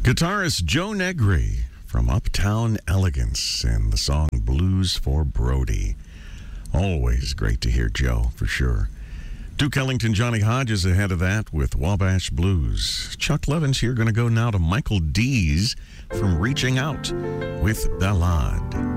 Guitarist Joe Negri from Uptown Elegance and the song Blues for Brody. Always great to hear Joe, for sure. Duke Ellington, Johnny Hodges ahead of that with Wabash Blues. Chuck Levin's here, going to go now to Michael Dees from Reaching Out with Ballade.